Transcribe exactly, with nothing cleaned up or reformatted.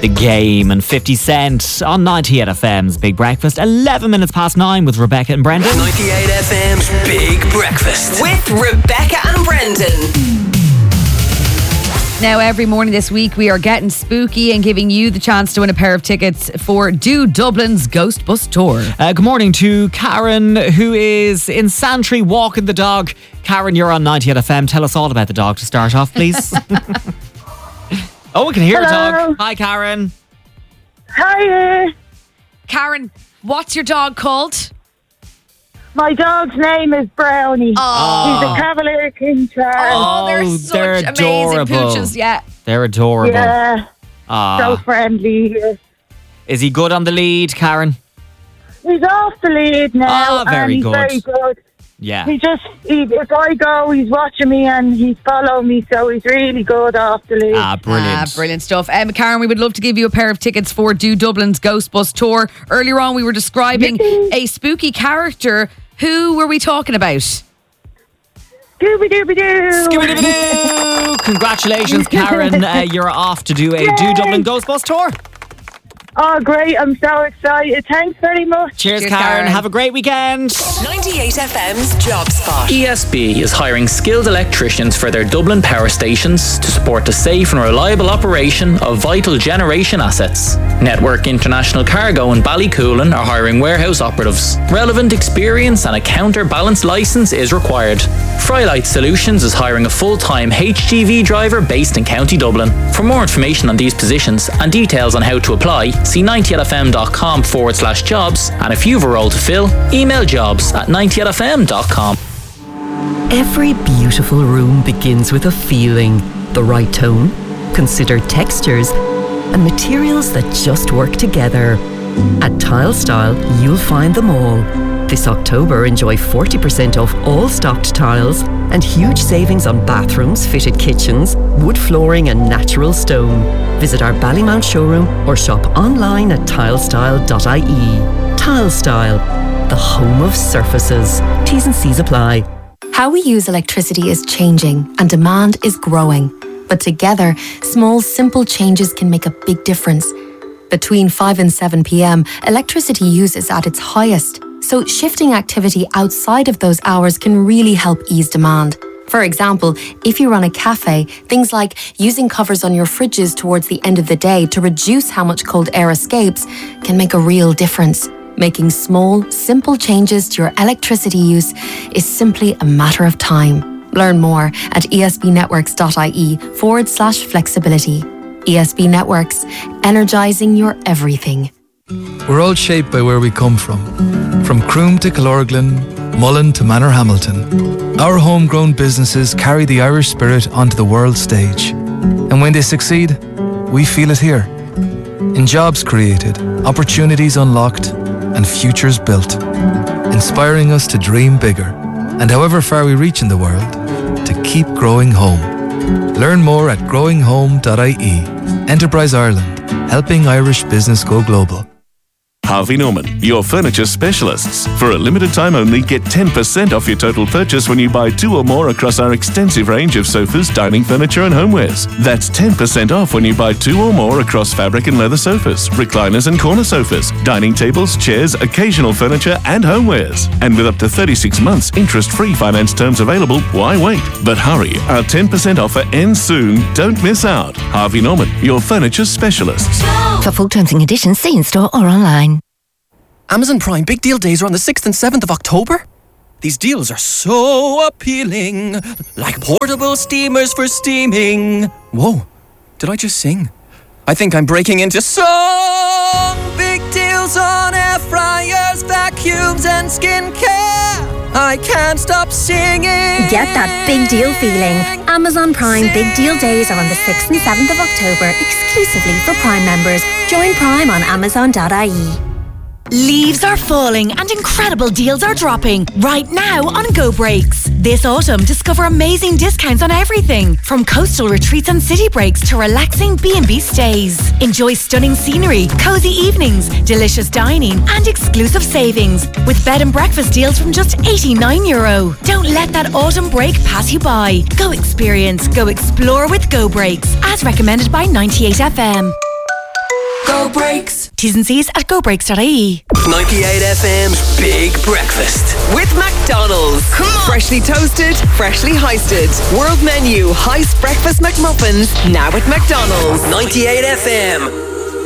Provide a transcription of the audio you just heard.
The Game and fifty Cent on ninety-eight F M's Big Breakfast. eleven minutes past nine with Rebecca and Brendan. ninety-eight F M's Big Breakfast with Rebecca and Brendan. Now, every morning this week, we are getting spooky and giving you the chance to win a pair of tickets for Do Dublin's Ghost Bus Tour. Uh, good morning to Karen, who is in Santry walking the dog. Karen, you're on ninety-eight F M. Tell us all about the dog to start off, please. Oh, we can hear Hello. a dog. Hi, Karen. Hi. Karen, what's your dog called? My dog's name is Brownie. Oh. He's a Cavalier King Charles. Oh, they're Oh, such they're amazing adorable. pooches, yeah. They're adorable. Yeah, Ah. so friendly. Is he good on the lead, Karen? He's off the lead now. Oh, very and he's good. very good. Yeah. He just, he, if I go, he's watching me and he's following me, so he's really good off the lead. Ah, brilliant. Ah, brilliant stuff. Um, Karen, we would love to give you a pair of tickets for Do Dublin's Ghost Bus Tour. Earlier on, we were describing a spooky character. Who were we talking about? Scooby-Dooby-Doo. Scooby-Doo! Congratulations, Karen. Uh, you're off to do a Yay. Do Dublin Ghost Bus Tour. Oh, great. I'm so excited. Thanks very much. Cheers, Cheers, Karen. Karen. Have a great weekend. ninety-eight F M's Job Spot. E S B is hiring skilled electricians for their Dublin power stations to support the safe and reliable operation of vital generation assets. Network International Cargo and Ballycoolan are hiring warehouse operatives. Relevant experience and a counterbalance licence is required. Frylight Solutions is hiring a full-time H G V driver based in County Dublin. For more information on these positions and details on how to apply, see ninety-eight fm.com forward slash jobs, and if you've a role to fill, email jobs at ninety-eight f m dot com. Every beautiful room begins with a feeling, the right tone, considered textures, and materials that just work together. At Tile Style, you'll find them all. This October, enjoy forty percent off all stocked tiles and huge savings on bathrooms, fitted kitchens, wood flooring and natural stone. Visit our Ballymount showroom or shop online at tilestyle dot I E. Tile Style, the home of surfaces. T's and C's apply. How we use electricity is changing and demand is growing. But together, small, simple changes can make a big difference. Between five and seven p.m, electricity use is at its highest. So shifting activity outside of those hours can really help ease demand. For example, if you run a cafe, things like using covers on your fridges towards the end of the day to reduce how much cold air escapes can make a real difference. Making small, simple changes to your electricity use is simply a matter of time. Learn more at esbnetworks.ie forward slash flexibility. E S B Networks, energising your everything. We're all shaped by where we come from. From Croom to Killorglin, Mullen to Manorhamilton. Our homegrown businesses carry the Irish spirit onto the world stage. And when they succeed, we feel it here. In jobs created, opportunities unlocked, and futures built. Inspiring us to dream bigger, and however far we reach in the world, to keep growing home. Learn more at growing home dot I E. Enterprise Ireland, helping Irish business go global. Harvey Norman, your furniture specialists. For a limited time only, get ten percent off your total purchase when you buy two or more across our extensive range of sofas, dining furniture and homewares. That's ten percent off when you buy two or more across fabric and leather sofas, recliners and corner sofas, dining tables, chairs, occasional furniture and homewares. And with up to thirty-six months interest-free finance terms available, why wait? But hurry, our ten percent offer ends soon. Don't miss out. Harvey Norman, your furniture specialists. For full terms and conditions, see in store or online. Amazon Prime Big Deal Days are on the sixth and seventh of October. These deals are so appealing, like portable steamers for steaming. Whoa, did I just sing? I think I'm breaking into song. Big deals on air fryers, vacuums and skincare. I can't stop singing. Get that big deal feeling. Amazon Prime Big Deal Days are on the sixth and seventh of October, exclusively for Prime members. Join Prime on amazon dot I E. Leaves are falling and incredible deals are dropping right now on Go Breaks. This autumn, discover amazing discounts on everything from coastal retreats and city breaks to relaxing B and B stays. Enjoy stunning scenery, cozy evenings, delicious dining and exclusive savings with bed and breakfast deals from just eighty-nine euro. Don't let that autumn break pass you by. Go experience, go explore with Go Breaks, as recommended by ninety-eight F M. Go Brakes. T's and C's at go brakes dot I E. ninety-eight F M's Big Breakfast. With McDonald's. Come on. Freshly toasted, freshly heisted. World menu, heist breakfast McMuffins. Now at McDonald's. ninety-eight F M.